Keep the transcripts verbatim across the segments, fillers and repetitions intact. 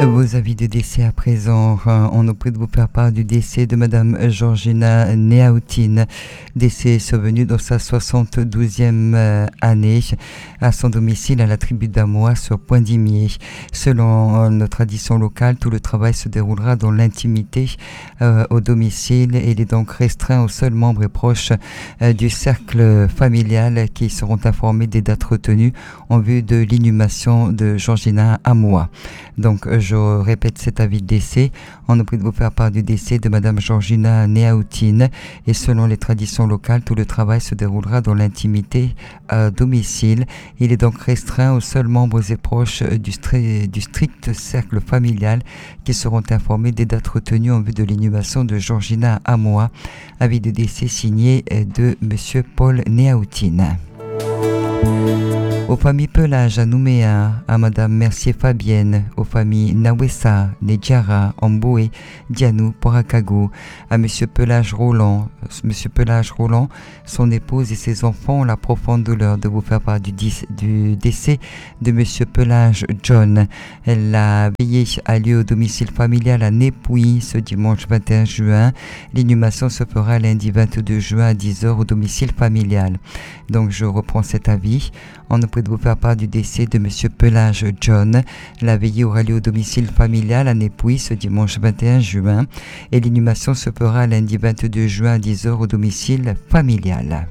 Vos avis de décès à présent. On nous prie de vous faire part du décès de Madame Georgina Néaoutine, décès survenu dans sa soixante-douzième année à son domicile à la tribu d'Amoa sur Poindimier. Selon nos traditions locales, tout le travail se déroulera dans l'intimité euh, au domicile et il est donc restreint aux seuls membres et proches euh, du cercle familial qui seront informés des dates retenues en vue de l'inhumation de Georgina Amoa. Donc je répète cet avis de décès. On nous prie de vous faire part du décès de Madame Georgina Néaoutine et selon les traditions locales, tout le travail se déroulera dans l'intimité à domicile. Il est donc restreint aux seuls membres et proches du, stri- du strict cercle familial qui seront informés des dates retenues en vue de l'inhumation de Georgina Amoa. Avis de décès signé de Monsieur Paul Néaoutine. Aux familles Pelage à Nouméa, à Madame Mercier Fabienne, aux familles Nawessa, Nedjara, Amboué, Dianou, Porakago, à Monsieur Pelage Roland, Monsieur Pelage Roland, son épouse et ses enfants ont la profonde douleur de vous faire part du, du décès de Monsieur Pelage John. La veillée a lieu au domicile familial à Népouy ce dimanche vingt et un juin. L'inhumation se fera lundi vingt-deux juin à dix heures au domicile familial. Donc je reprends cet avis. On nous prie de vous faire part du décès de Monsieur Pelage John. La veillée aura lieu au domicile familial à Népouy ce dimanche vingt et un juin et l'inhumation se fera lundi vingt-deux juin à dix heures au domicile familial.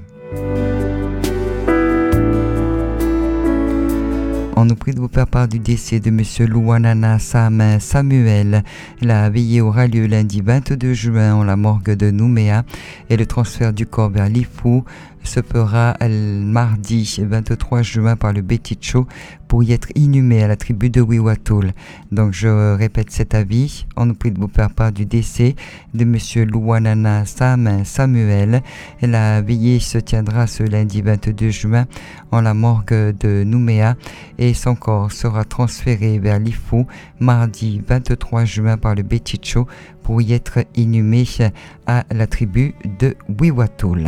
On nous prie de vous faire part du décès de Monsieur Louanana Sam Samuel. La veillée aura lieu lundi vingt-deux juin en la morgue de Nouméa et le transfert du corps vers Lifou se fera le mardi vingt-trois juin par le Beticho pour y être inhumé à la tribu de Wiwatoul. Donc je répète cet avis. On nous prie de vous faire part du décès de Monsieur Louanana Sam Samuel. La veillée se tiendra ce lundi vingt-deux juin en la morgue de Nouméa et son corps sera transféré vers Lifou mardi vingt-trois juin par le Beticho pour y être inhumé à la tribu de Wiwatoul.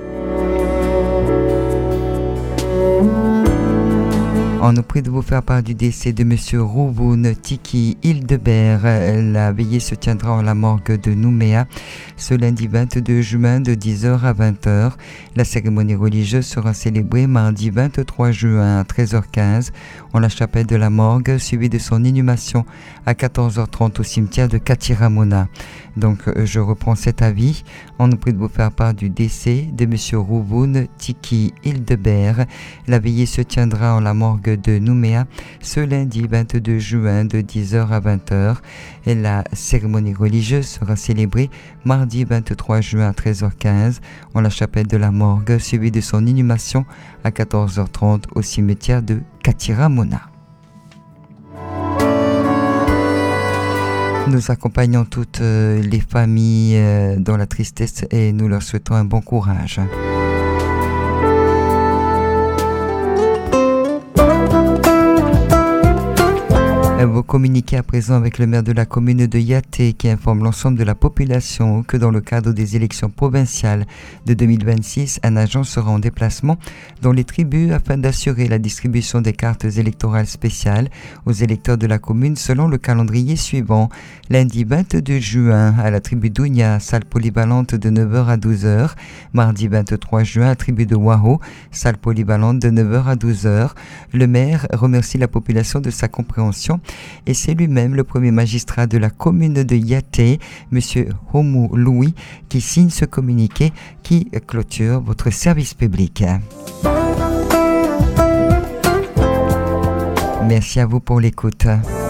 On nous prie de vous faire part du décès de Monsieur Rouvoun Tiki Hildebert. La veillée se tiendra en la morgue de Nouméa ce lundi vingt-deux juin de dix heures à vingt heures. La cérémonie religieuse sera célébrée mardi vingt-trois juin à treize heures quinze en la chapelle de la morgue, suivie de son inhumation à quatorze heures trente au cimetière de Katiramona. Donc je reprends cet avis. On nous prie de vous faire part du décès de Monsieur Rouvoun Tiki Hildebert. La veillée se tiendra en la morgue de Nouméa ce lundi vingt-deux juin de dix heures à vingt heures et la cérémonie religieuse sera célébrée mardi vingt-trois juin à treize heures quinze en la chapelle de la morgue, suivie de son inhumation à quatorze heures trente au cimetière de Katiramona. Nous accompagnons toutes les familles dans la tristesse et nous leur souhaitons un bon courage. Vous communiquez à présent avec le maire de la commune de Yaté qui informe l'ensemble de la population que dans le cadre des élections provinciales de deux mille vingt-six, un agent sera en déplacement dans les tribus afin d'assurer la distribution des cartes électorales spéciales aux électeurs de la commune selon le calendrier suivant. Lundi vingt-deux juin à la tribu d'Ounia, salle polyvalente de neuf heures à douze heures. Mardi vingt-trois juin à la tribu de Wahou, salle polyvalente de neuf heures à douze heures. Le maire remercie la population de sa compréhension et c'est lui-même le premier magistrat de la commune de Yaté, Monsieur Homu Louis, qui signe ce communiqué qui clôture votre service public. Merci à vous pour l'écoute.